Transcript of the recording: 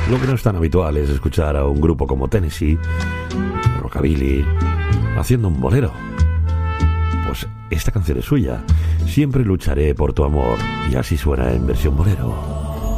Lo que no es tan habitual es escuchar a un grupo como Tennessee, Rockabilly, haciendo un bolero. Pues esta canción es suya. Siempre lucharé por tu amor. Y así suena en versión bolero.